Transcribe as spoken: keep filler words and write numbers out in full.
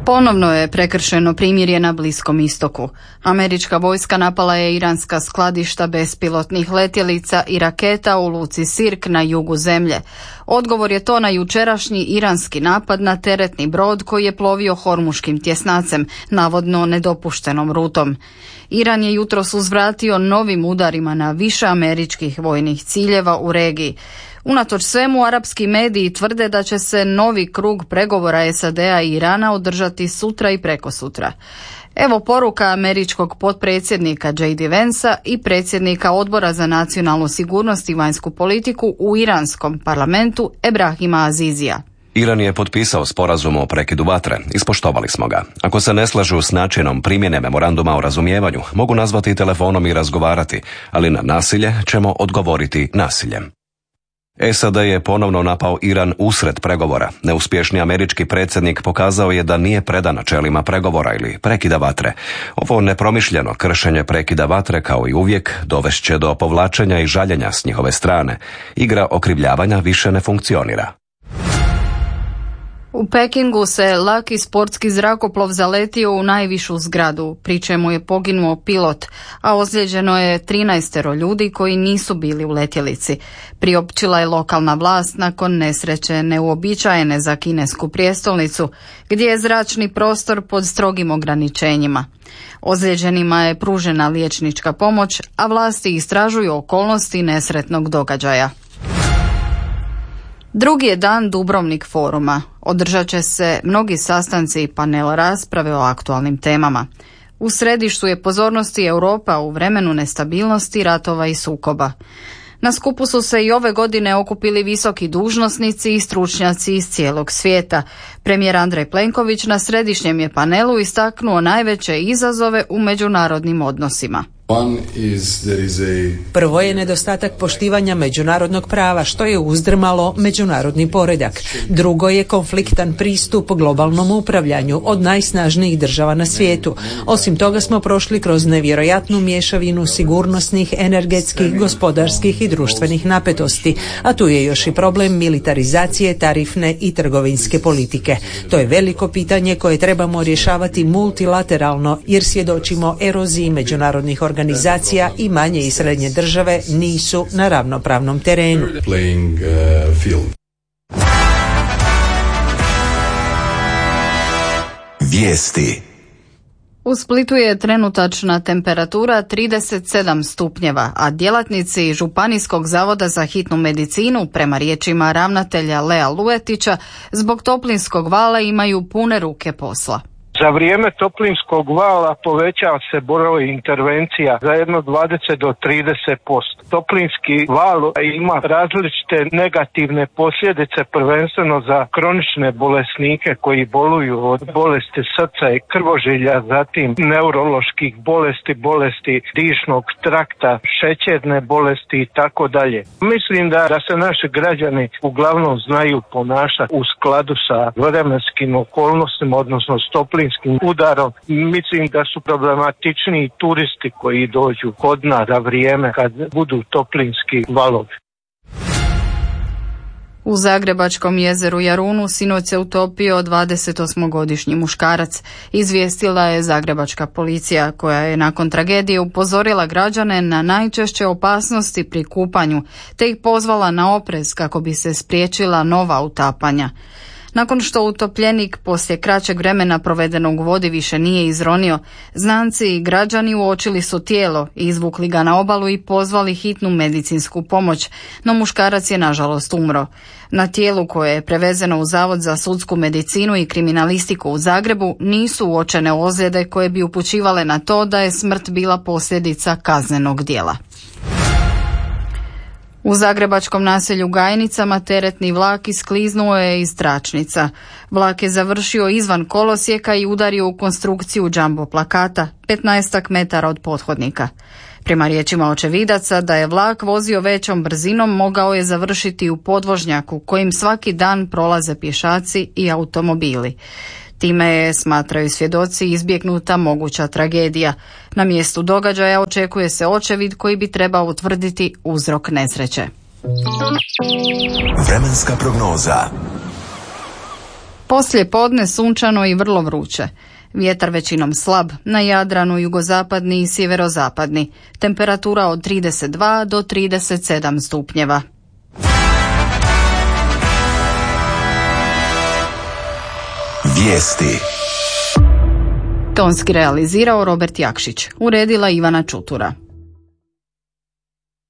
Ponovno je prekršeno primirje na Bliskom istoku. Američka vojska napala je iranska skladišta bespilotnih letjelica i raketa u luci Sirk na jugu zemlje. Odgovor je to na jučerašnji iranski napad na teretni brod koji je plovio Hormuškim tjesnacem, navodno nedopuštenom rutom. Iran je jutros uzvratio novim udarima na više američkih vojnih ciljeva u regiji. Unatoč svemu, arapski mediji tvrde da će se novi krug pregovora S A D-a i Irana održati sutra i prekosutra. Evo poruka američkog potpredsjednika J D Vansa i predsjednika Odbora za nacionalnu sigurnost i vanjsku politiku u iranskom parlamentu Ebrahima Azizija. Iran je potpisao sporazum o prekidu vatre, ispoštovali smo ga. Ako se ne slažu s načinom primjene memoranduma o razumijevanju, mogu nazvati telefonom i razgovarati, ali na nasilje ćemo odgovoriti nasiljem. S A D je ponovno napao Iran usred pregovora. Neuspješni američki predsjednik pokazao je da nije predan načelima pregovora ili prekida vatre. Ovo nepromišljeno kršenje prekida vatre, kao i uvijek, dovešće do povlačenja i žaljenja s njihove strane. Igra okrivljavanja više ne funkcionira. U Pekingu se laki sportski zrakoplov zaletio u najvišu zgradu, pri čemu je poginuo pilot, a ozlijeđeno je trinaestero ljudi koji nisu bili u letjelici. Priopćila je lokalna vlast nakon nesreće neuobičajene za kinesku prijestolnicu, gdje je zračni prostor pod strogim ograničenjima. Ozlijeđenima je pružena liječnička pomoć, a vlasti istražuju okolnosti nesretnog događaja. Drugi je dan Dubrovnik foruma. Održat će se mnogi sastanci i panel rasprave o aktualnim temama. U središtu je pozornosti Europa u vremenu nestabilnosti, ratova i sukoba. Na skupu su se i ove godine okupili visoki dužnosnici i stručnjaci iz cijelog svijeta. Premijer Andrej Plenković na središnjem je panelu istaknuo najveće izazove u međunarodnim odnosima. Prvo je nedostatak poštivanja međunarodnog prava, što je uzdrmalo međunarodni poredak. Drugo je konfliktan pristup globalnom upravljanju od najsnažnijih država na svijetu. Osim toga smo prošli kroz nevjerojatnu mješavinu sigurnosnih, energetskih, gospodarskih i društvenih napetosti, a tu je još i problem militarizacije, tarifne i trgovinske politike. To je veliko pitanje koje trebamo rješavati multilateralno, jer svjedočimo eroziji međunarodnih organizacija. Organizacija i manje i srednje države nisu na ravnopravnom terenu. Vijesti. U Splitu je trenutačna temperatura trideset sedam stupnjeva, a djelatnici Županijskog zavoda za hitnu medicinu, prema riječima ravnatelja Lea Luetića, zbog toplinskog vala imaju pune ruke posla. Za vrijeme toplinskog vala povećava se broj intervencija za jedno dvadeset do trideset posto. Toplinski val ima različite negativne posljedice, prvenstveno za kronične bolesnike koji boluju od bolesti srca i krvožilja, zatim neuroloških bolesti, bolesti dišnog trakta, šećerne bolesti i tako dalje. Mislim da, da se naši građani uglavnom znaju ponašati u skladu sa vremenskim okolnostima, odnosno s toplinskim udarom. Mislim da su problematičniji turisti koji dođu kod nas za vrijeme kad budu toplinski valovi. U Zagrebačkom jezeru Jarunu sinoć se utopio dvadesetosmogodišnji muškarac, izvijestila je zagrebačka policija, koja je nakon tragedije upozorila građane na najčešće opasnosti pri kupanju, te ih pozvala na oprez kako bi se spriječila nova utapanja. Nakon što utopljenik poslije kraćeg vremena provedenog u vodi više nije izronio, znanci i građani uočili su tijelo, izvukli ga na obalu i pozvali hitnu medicinsku pomoć, no muškarac je nažalost umro. Na tijelu koje je prevezeno u Zavod za sudsku medicinu i kriminalistiku u Zagrebu nisu uočene ozljede koje bi upućivale na to da je smrt bila posljedica kaznenog djela. U zagrebačkom naselju Gajnicama teretni vlak iskliznuo je iz tračnica. Vlak je završio izvan kolosijeka i udario u konstrukciju jumbo plakata, petnaestak metara od pothodnika. Prema riječima očevidaca, da je vlak vozio većom brzinom, mogao je završiti u podvožnjaku kojim svaki dan prolaze pješaci i automobili. Time je, smatraju svjedoci, izbjegnuta moguća tragedija. Na mjestu događaja očekuje se očevid koji bi trebao utvrditi uzrok nesreće. Vremenska prognoza. Poslije podne sunčano i vrlo vruće. Vjetar većinom slab, na Jadranu jugozapadni i sjeverozapadni. Temperatura od trideset dva do trideset sedam stupnjeva. Vijesti. Tonski realizirao Robert Jakšić, uredila Ivana Čutura.